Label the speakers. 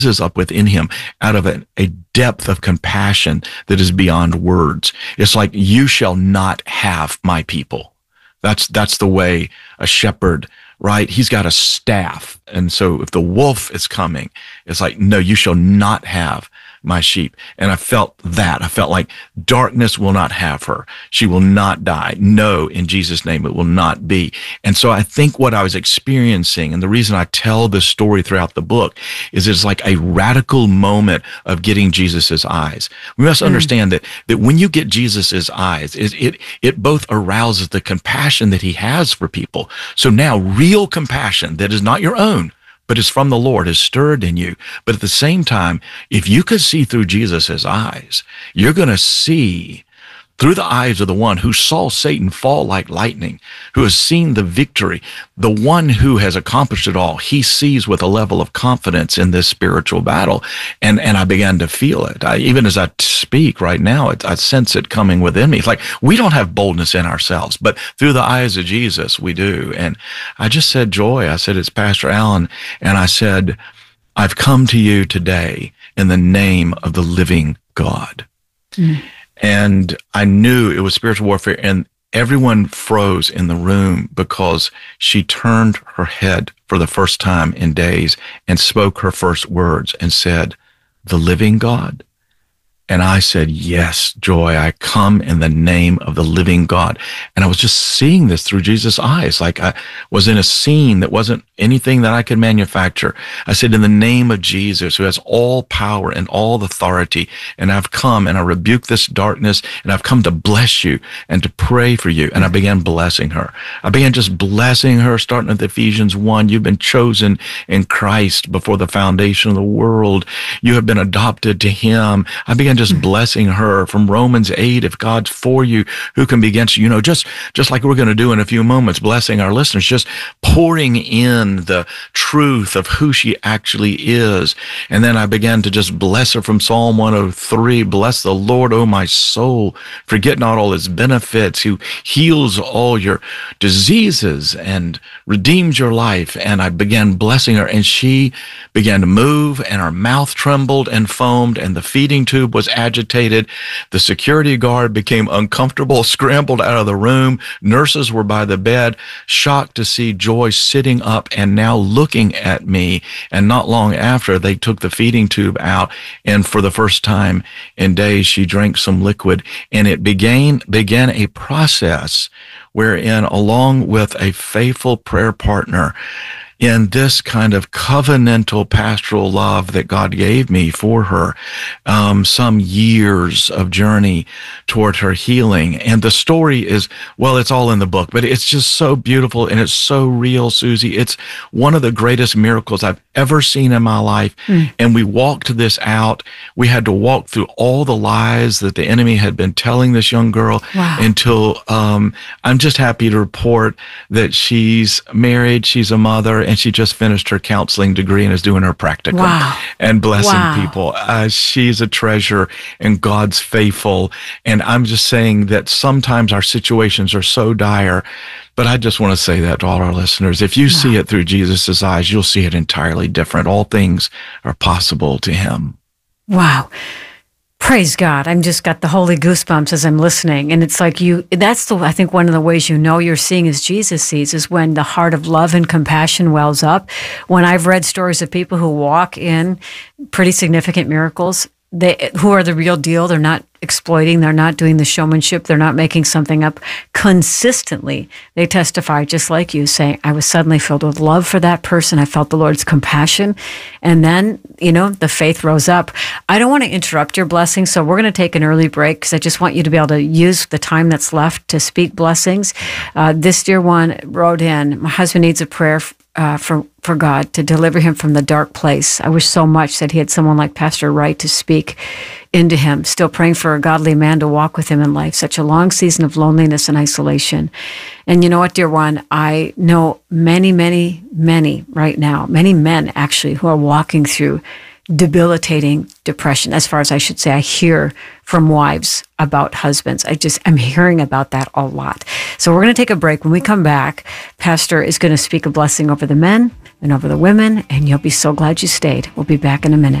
Speaker 1: up within him out of a depth of compassion that is beyond words. It's like, you shall not have my people. That's the way a shepherd, right? He's got a staff. And so if the wolf is coming, it's like, no, you shall not have my sheep. And I felt that. I felt like darkness will not have her. She will not die. No, in Jesus' name, it will not be. And so I think what I was experiencing, and the reason I tell this story throughout the book, is it's like a radical moment of getting Jesus's eyes. We must understand that when you get Jesus's eyes, it both arouses the compassion that he has for people. So now real compassion that is not your own, but is from the Lord, is stirred in you. But at the same time, if you could see through Jesus's eyes, you're going to see through the eyes of the one who saw Satan fall like lightning, who has seen the victory, the one who has accomplished it all. He sees with a level of confidence in this spiritual battle. And I began to feel it. Even as I speak right now, I sense it coming within me. It's like, we don't have boldness in ourselves, but through the eyes of Jesus, we do. And I just said, Joy, I said, it's Pastor Allen. And I said, I've come to you today in the name of the living God. And I knew it was spiritual warfare, and everyone froze in the room because she turned her head for the first time in days and spoke her first words and said, the living God? And I said, yes, Joy, I come in the name of the living God. And I was just seeing this through Jesus' eyes, like I was in a scene that wasn't anything that I could manufacture. I said, in the name of Jesus, who has all power and all authority, and I've come and I rebuke this darkness, and I've come to bless you and to pray for you. And I began blessing her. I began just blessing her, starting with Ephesians 1. You've been chosen in Christ before the foundation of the world. You have been adopted to him. I began just blessing her from Romans 8. If God's for you, who can be against you? You know, just like we're going to do in a few moments, blessing our listeners, just pouring in the truth of who she actually is. And then I began to just bless her from Psalm 103. Bless the Lord, O my soul. Forget not all his benefits, who heals all your diseases and redeems your life. And I began blessing her, and she began to move, and her mouth trembled and foamed, and the feeding tube was agitated. The security guard became uncomfortable, scrambled out of the room. Nurses were by the bed, shocked to see Joy sitting up and now looking at me. And not long after, they took the feeding tube out, and for the first time in days, she drank some liquid. And it began a process wherein, along with a faithful prayer partner, in this kind of covenantal pastoral love that God gave me for her, some years of journey toward her healing. And the story is, well, it's all in the book, but it's just so beautiful and it's so real, Susie. It's one of the greatest miracles I've ever seen in my life. And we walked this out. We had to walk through all the lies that the enemy had been telling this young girl until I'm just happy to report that she's married, she's a mother, and she just finished her counseling degree and is doing her practicum and blessing people. She's a treasure, and God's faithful. And I'm just saying that sometimes our situations are so dire, but I just want to say that to all our listeners. If you see it through Jesus' eyes, you'll see it entirely different. All things are possible to him.
Speaker 2: Wow. Praise God. I'm just got the holy goosebumps as I'm listening. And it's like I think one of the ways you know you're seeing as Jesus sees is when the heart of love and compassion wells up. When I've read stories of people who walk in pretty significant miracles, who are the real deal. They're not exploiting. They're not doing the showmanship. They're not making something up. Consistently, they testify just like you, saying, I was suddenly filled with love for that person. I felt the Lord's compassion. And then, the faith rose up. I don't want to interrupt your blessing, so we're going to take an early break because I just want you to be able to use the time that's left to speak blessings. This dear one wrote in, my husband needs a prayer for God to deliver him from the dark place. I wish so much that he had someone like Pastor Wright to speak into him. Still praying for a godly man to walk with him in life. Such a long season of loneliness and isolation. And you know what, dear one? I know many, many, many right now, many men actually, who are walking through debilitating depression. As far as I should say, I hear from wives about husbands. I'm hearing about that a lot. So we're going to take a break. When we come back, Pastor is going to speak a blessing over the men, and over the women, and you'll be so glad you stayed. We'll be back in a minute.